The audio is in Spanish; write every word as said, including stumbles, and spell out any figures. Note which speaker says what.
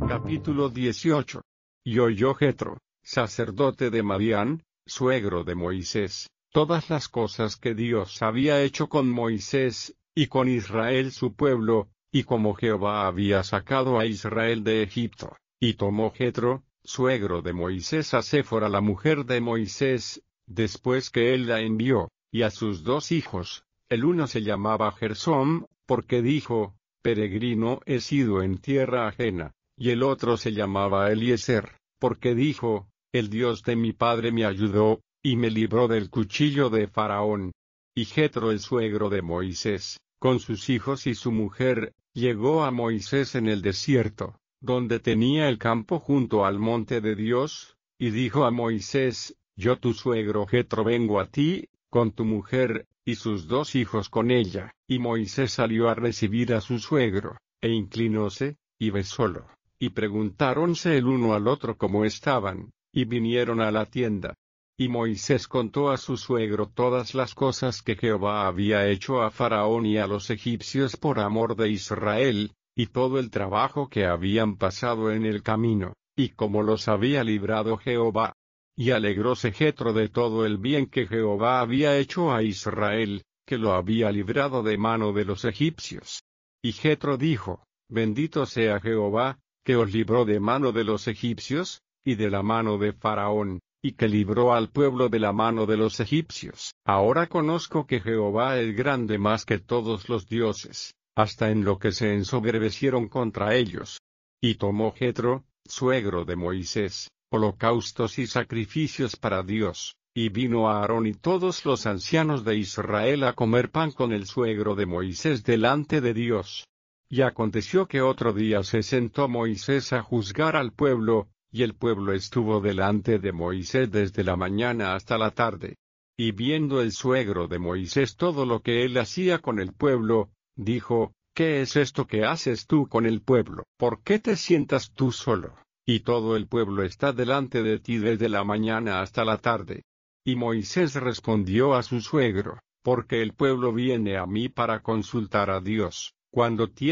Speaker 1: Capítulo dieciocho. Y oyó Jetro, sacerdote de Madián, suegro de Moisés, todas las cosas que Dios había hecho con Moisés, y con Israel su pueblo, y como Jehová había sacado a Israel de Egipto. Y tomó Jetro, suegro de Moisés, a Séfora la mujer de Moisés, después que él la envió, y a sus dos hijos. El uno se llamaba Gersóm, porque dijo, peregrino he sido en tierra ajena. Y el otro se llamaba Eliezer, porque dijo, el Dios de mi padre me ayudó, y me libró del cuchillo de Faraón. Y Jetro el suegro de Moisés, con sus hijos y su mujer, llegó a Moisés en el desierto, donde tenía el campo junto al monte de Dios, y dijo a Moisés, yo tu suegro Jetro vengo a ti, con tu mujer, y sus dos hijos con ella. Y Moisés salió a recibir a su suegro, e inclinóse, y besólo. Y preguntáronse el uno al otro cómo estaban, y vinieron a la tienda. Y Moisés contó a su suegro todas las cosas que Jehová había hecho a Faraón y a los egipcios por amor de Israel, y todo el trabajo que habían pasado en el camino, y cómo los había librado Jehová. Y alegróse Jetro de todo el bien que Jehová había hecho a Israel, que lo había librado de mano de los egipcios. Y Jetro dijo, bendito sea Jehová, que os libró de mano de los egipcios, y de la mano de Faraón, y que libró al pueblo de la mano de los egipcios. Ahora conozco que Jehová es grande más que todos los dioses, hasta en lo que se ensoberbecieron contra ellos. Y tomó Jetro, suegro de Moisés, holocaustos y sacrificios para Dios, y vino a Aarón y todos los ancianos de Israel a comer pan con el suegro de Moisés delante de Dios. Y aconteció que otro día se sentó Moisés a juzgar al pueblo, y el pueblo estuvo delante de Moisés desde la mañana hasta la tarde. Y viendo el suegro de Moisés todo lo que él hacía con el pueblo, dijo, ¿qué es esto que haces tú con el pueblo? ¿Por qué te sientas tú solo? Y todo el pueblo está delante de ti desde la mañana hasta la tarde. Y Moisés respondió a su suegro, porque el pueblo viene a mí para consultar a Dios, cuando tiene